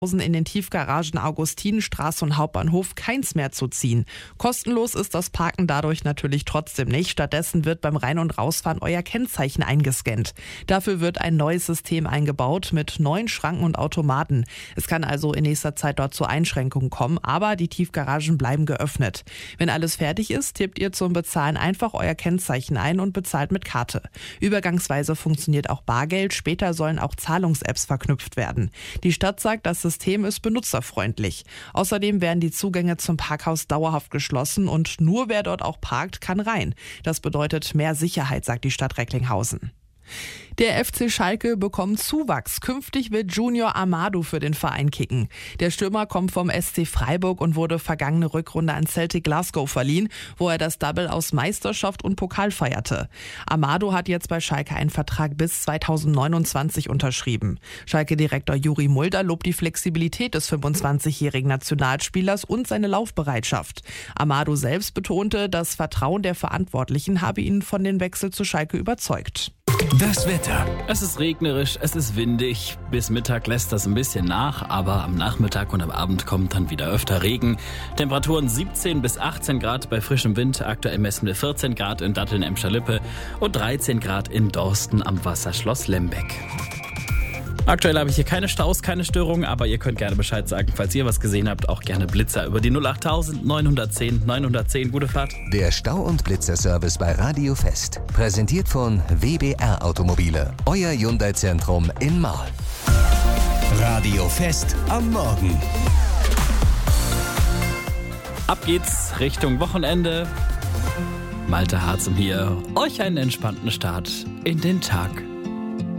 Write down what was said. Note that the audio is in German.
in den Tiefgaragen Augustinenstraße und Hauptbahnhof keins mehr zu ziehen. Kostenlos ist das Parken dadurch natürlich trotzdem nicht. Stattdessen wird beim Rein- und Rausfahren euer Kennzeichen eingescannt. Dafür wird ein neues System eingebaut mit neuen Schranken und Automaten. Es kann also in nächster Zeit dort zu Einschränkungen kommen, aber die Tiefgaragen bleiben geöffnet. Wenn alles fertig ist, tippt ihr zum Bezahlen einfach euer Kennzeichen ein und bezahlt mit Karte. Übergangsweise funktioniert auch Bargeld, später sollen auch Zahlungs-Apps verknüpft werden. Die Stadt sagt, das System ist benutzerfreundlich. Außerdem werden die Zugänge zum Parkhaus dauerhaft geschlossen und nur wer dort auch parkt, kann rein. Das bedeutet mehr Sicherheit, sagt die Stadt Recklinghausen. Der FC Schalke bekommt Zuwachs. Künftig wird Junior Amado für den Verein kicken. Der Stürmer kommt vom SC Freiburg und wurde vergangene Rückrunde an Celtic Glasgow verliehen, wo er das Double aus Meisterschaft und Pokal feierte. Amado hat jetzt bei Schalke einen Vertrag bis 2029 unterschrieben. Schalke-Direktor Juri Mulder lobt die Flexibilität des 25-jährigen Nationalspielers und seine Laufbereitschaft. Amado selbst betonte, das Vertrauen der Verantwortlichen habe ihn von dem Wechsel zu Schalke überzeugt. Das Wetter. Es ist regnerisch, es ist windig. Bis Mittag lässt das ein bisschen nach, aber am Nachmittag und am Abend kommt dann wieder öfter Regen. Temperaturen 17 bis 18 Grad bei frischem Wind. Aktuell messen wir 14 Grad in Datteln-Emscher-Lippe und 13 Grad in Dorsten am Wasserschloss Lembeck. Aktuell habe ich hier keine Staus, keine Störungen, aber ihr könnt gerne Bescheid sagen, falls ihr was gesehen habt, auch gerne Blitzer über die 08000 910 910. Gute Fahrt. Der Stau- und Blitzerservice bei Radio Fest. Präsentiert von WBR Automobile. Euer Hyundai-Zentrum in Marl. Radio Fest am Morgen. Ab geht's Richtung Wochenende. Malte Harzum hier. Euch einen entspannten Start in den Tag.